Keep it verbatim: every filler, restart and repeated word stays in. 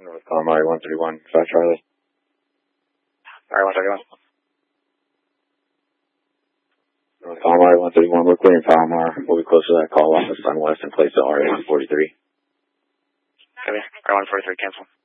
North Palomar, one thirty-one, five Charlie. Alright, one thirty-one. North Palomar, one thirty-one, we're clearing Palomar. We'll be close to that call off of Sun West and place the R A one forty-three. Copy. R one forty-three, cancel.